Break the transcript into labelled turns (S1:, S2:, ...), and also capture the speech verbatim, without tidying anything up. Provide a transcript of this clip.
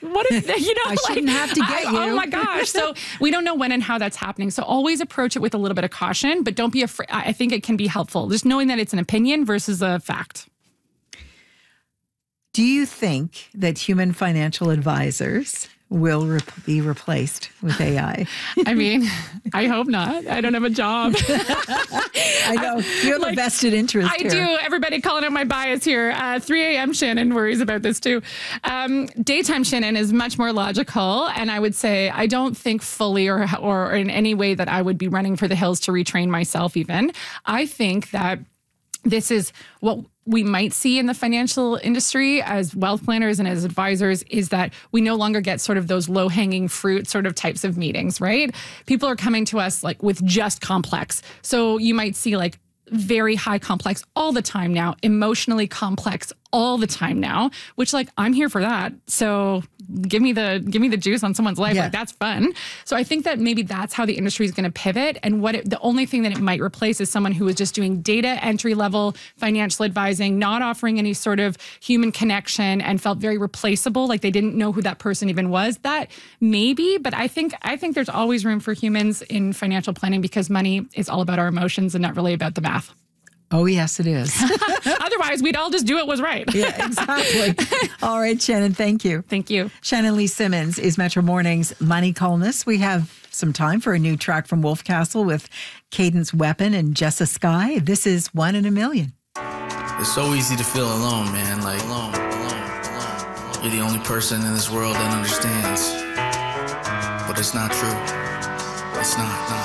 S1: what if, you know,
S2: I shouldn't
S1: like,
S2: have to get
S1: I,
S2: you.
S1: Oh my gosh. So we don't know when and how that's happening. So always approach it with a little bit of caution, but don't be afraid. I think it can be helpful. Just knowing that it's an opinion versus a fact.
S2: Do you think that human financial advisors will re- be replaced with A I?
S1: I mean, I hope not. I don't have a job.
S2: I know. You have
S1: Like,
S2: a vested interest
S1: I
S2: here.
S1: do. Everybody calling out my bias here. Uh, three a.m. Shannon worries about this too. Um, daytime Shannon is much more logical. And I would say I don't think fully or, or in any way that I would be running for the hills to retrain myself even. I think that this is what we might see in the financial industry as wealth planners and as advisors, is that we no longer get sort of those low hanging fruit sort of types of meetings, right? People are coming to us like with just complex. So you might see like very high complex all the time now, emotionally complex all the time now, which like I'm here for that. So give me the give me the juice on someone's life.
S2: Yeah.
S1: Like that's fun. So I think that maybe that's how the industry is going to pivot. And what it, the only thing that it might replace is someone who is just doing data entry level financial advising, not offering any sort of human connection, and felt very replaceable, like they didn't know who that person even was. That maybe, but I think I think there's always room for humans in financial planning because money is all about our emotions and not really about the math.
S2: Oh, yes, it is.
S1: Otherwise, we'd all just do what was right.
S2: Yeah, exactly. All right, Shannon, thank you.
S1: Thank you.
S2: Shannon Lee Simmons is Metro Morning's money columnist. We have some time for a new track from Wolfcastle with Cadence Weapon and Jessa Sky. This is One in a Million.
S3: It's so easy to feel alone, man. Like, alone, alone, alone, alone. You're the only person in this world that understands. But it's not true. It's not, not.